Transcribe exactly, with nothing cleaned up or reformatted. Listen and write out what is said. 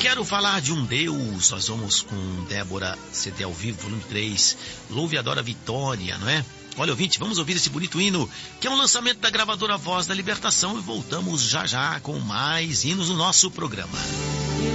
quero falar de um Deus. Nós vamos com Débora, C D ao vivo, volume três, Louve e Adora Vitória, não é? Olha, ouvinte, vamos ouvir esse bonito hino, que é um lançamento da gravadora Voz da Libertação, e voltamos já já com mais hinos no nosso programa.